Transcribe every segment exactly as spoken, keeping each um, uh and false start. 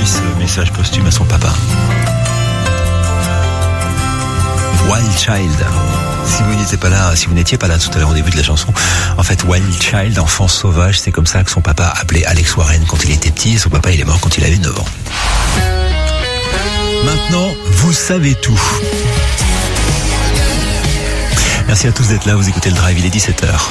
ce message posthume à son papa. Wild Child. Si vous n'étiez pas là, si vous n'étiez pas là tout à l'heure au début de la chanson, en fait, Wild Child, enfant sauvage, c'est comme ça que son papa appelait Alex Warren quand il était petit, et son papa il est mort quand il avait neuf ans. Maintenant, vous savez tout. Merci à tous d'être là, vous écoutez le Drive, il est dix-sept heures.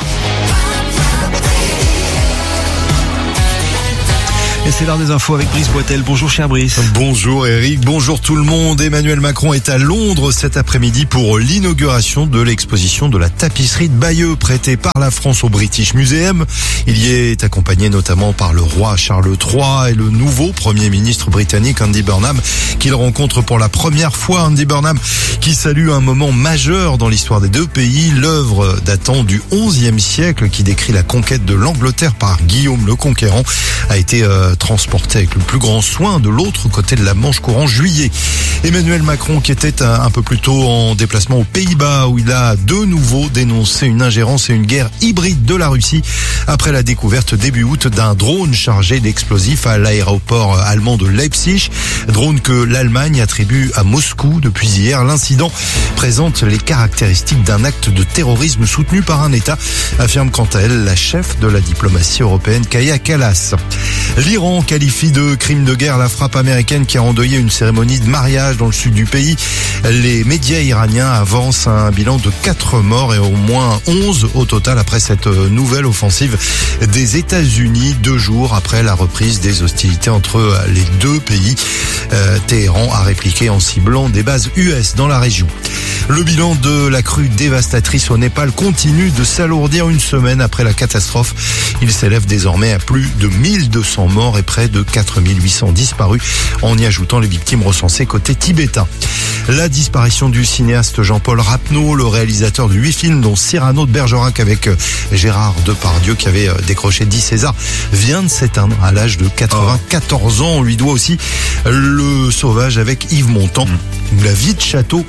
Et c'est l'heure des infos avec Brice Boitel. Bonjour cher Brice. Bonjour Eric, bonjour tout le monde. Emmanuel Macron est à Londres cet après-midi pour l'inauguration de l'exposition de la tapisserie de Bayeux prêtée par la France au British Museum. Il y est accompagné notamment par le roi Charles trois et le nouveau Premier ministre britannique Andy Burnham qu'il rencontre pour la première fois. Andy Burnham qui salue un moment majeur dans l'histoire des deux pays, l'œuvre datant du onzième siècle qui décrit la conquête de l'Angleterre par Guillaume le Conquérant a été euh, transporté avec le plus grand soin de l'autre côté de la Manche courant juillet. Emmanuel Macron qui était un, un peu plus tôt en déplacement aux Pays-Bas où il a de nouveau dénoncé une ingérence et une guerre hybride de la Russie après la découverte début août d'un drone chargé d'explosifs à l'aéroport allemand de Leipzig, drone que l'Allemagne attribue à Moscou depuis hier. L'incident présente les caractéristiques d'un acte de terrorisme soutenu par un État, affirme quant à elle la chef de la diplomatie européenne Kaja Kallas. L'Iran qualifie de crime de guerre la frappe américaine qui a endeuillé une cérémonie de mariage dans le sud du pays. Les médias iraniens avancent un bilan de quatre morts et au moins onze au total après cette nouvelle offensive des États-Unis, deux jours après la reprise des hostilités entre les deux pays. Euh, Téhéran a répliqué en ciblant des bases U S dans la région. Le bilan de la crue dévastatrice au Népal continue de s'alourdir une semaine après la catastrophe. Il s'élève désormais à plus de mille deux cents morts et près de quatre mille huit cents disparus, en y ajoutant les victimes recensées côté tibétain. La disparition du cinéaste Jean-Paul Rapneau, le réalisateur de huit films dont Cyrano de Bergerac avec Gérard Depardieu qui avait décroché dix Césars, vient de s'éteindre à l'âge de quatre-vingt-quatorze ans. On lui doit aussi Le Sauvage avec Yves Montand, mmh. La vie de château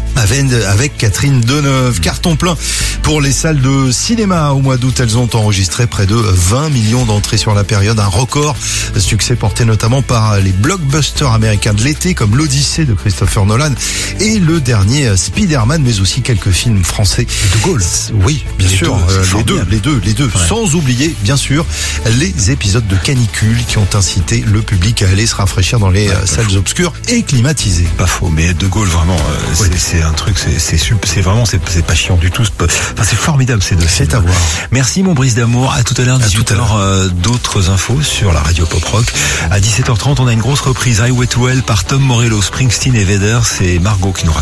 avec Catherine Deneuve. Carton plein pour les salles de cinéma. Au mois d'août, elles ont enregistré près de vingt millions d'entrées sur la période. Un record. Succès porté notamment par les blockbusters américains de l'été comme l'Odyssée de Christopher Nolan et le dernier Spider-Man, mais aussi quelques films français. De Gaulle. Oui, bien les sûr. Deux, euh, les deux, les deux, les deux. Ouais. Sans oublier, bien sûr, les épisodes de canicule qui ont incité le public à aller se rafraîchir dans les ouais, salles faux. obscures et climatisées. Pas faux, mais De Gaulle, vraiment, euh, oui. c'est, c'est un truc, c'est, c'est, c'est vraiment, c'est, c'est pas chiant du tout. Enfin, c'est formidable ces deux films. C'est à voir. Merci mon Brice d'amour. À tout à l'heure, dix-huit heures, euh, d'autres infos sur la radio Pop Rock. À dix-sept heures trente, on a une grosse reprise Highway to Hell par Tom Morello, Springsteen et Vedder. C'est Margot qui nous raconte.